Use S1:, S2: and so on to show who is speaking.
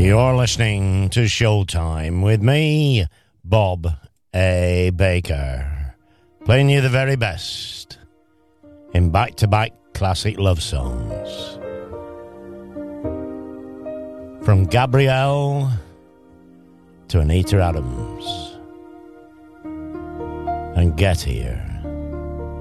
S1: You're listening to Showtime with me, Bob A. Baker, playing you the very best in back-to-back classic love songs. From Gabrielle to Anita Adams and Get Here.